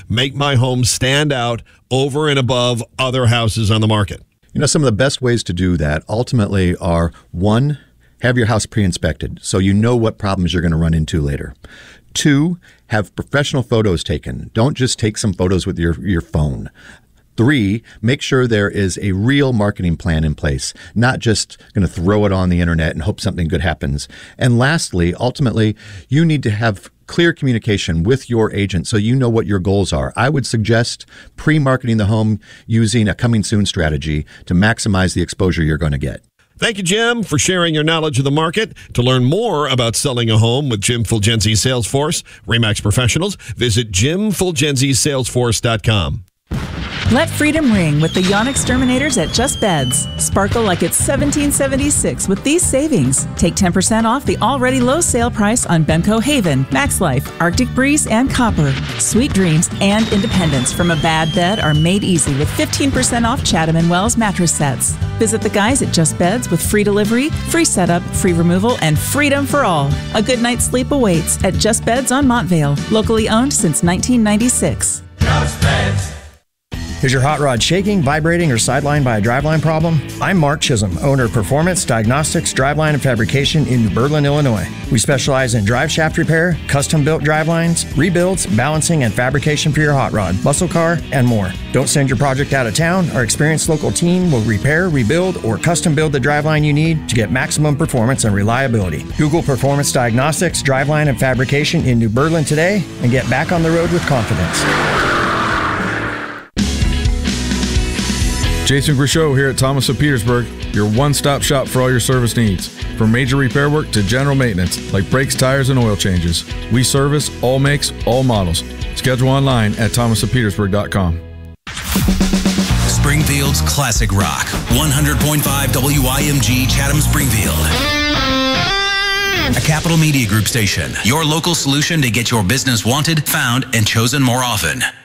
make my home stand out over and above other houses on the market? Some of the best ways to do that ultimately are, one, have your house pre-inspected so you know what problems you're going to run into later. 2, have professional photos taken. Don't just take some photos with your phone. 3, make sure there is a real marketing plan in place, not just going to throw it on the internet and hope something good happens. And lastly, ultimately, you need to have clear communication with your agent so you know what your goals are. I would suggest pre-marketing the home using a coming soon strategy to maximize the exposure you're going to get. Thank you, Jim, for sharing your knowledge of the market. To learn more about selling a home with Jim Fulgenzi's Salesforce, RE/MAX Professionals, visit JimFulgenziSalesforce.com. Let freedom ring with the Yawn Exterminators at Just Beds. Sparkle like it's 1776 with these savings. Take 10% off the already low sale price on Bemco Haven, Max Life, Arctic Breeze, and Copper. Sweet dreams and independence from a bad bed are made easy with 15% off Chatham & Wells mattress sets. Visit the guys at Just Beds with free delivery, free setup, free removal, and freedom for all. A good night's sleep awaits at Just Beds on Montvale, locally owned since 1996. Just Beds. Is your hot rod shaking, vibrating, or sidelined by a driveline problem? I'm Mark Chisholm, owner of Performance Diagnostics Driveline and Fabrication in New Berlin, Illinois. We specialize in drive shaft repair, custom-built drivelines, rebuilds, balancing, and fabrication for your hot rod, muscle car, and more. Don't send your project out of town. Our experienced local team will repair, rebuild, or custom build the driveline you need to get maximum performance and reliability. Google Performance Diagnostics Driveline and Fabrication in New Berlin today and get back on the road with confidence. Jason Grishow here at Thomas of Petersburg, your one-stop shop for all your service needs. From major repair work to general maintenance, like brakes, tires, and oil changes. We service all makes, all models. Schedule online at thomasofpetersburg.com. Springfield's Classic Rock, 100.5 WIMG Chatham Springfield. A Capital Media Group station, your local solution to get your business wanted, found, and chosen more often.